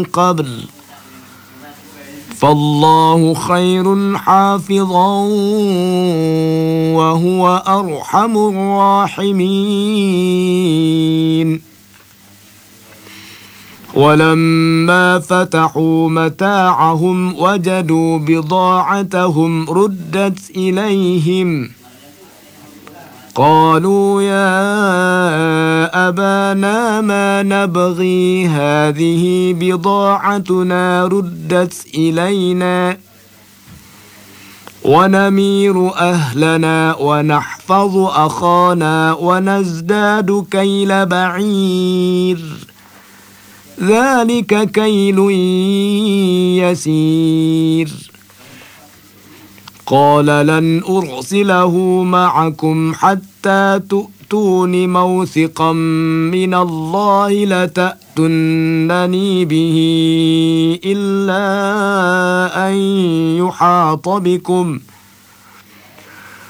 قبل فالله خير حافظا وهو أرحم الراحمين. ولما فتحوا متاعهم وجدوا بضاعتهم ردت إليهم قالوا يا أبانا ما نبغي هذه بضاعتنا ردت إلينا ونمير أهلنا ونحفظ أخانا ونزداد كيل بعير ذلك كيل يسير. قال لن أرسله معكم حتى تؤتون موثقا من الله لتأتونني به إلا أن يحاط بكم